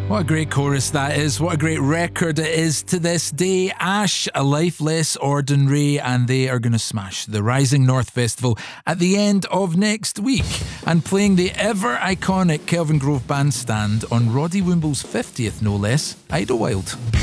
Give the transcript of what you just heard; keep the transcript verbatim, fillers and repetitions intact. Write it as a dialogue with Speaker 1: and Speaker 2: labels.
Speaker 1: What a great chorus that is. What a great record it is to this day. Ash, A Life Less Ordinary, and they are going to smash the Rising North Festival at the end of next week and playing the ever iconic Kelvin Grove Bandstand on Roddy Womble's fiftieth, no less, Idlewild.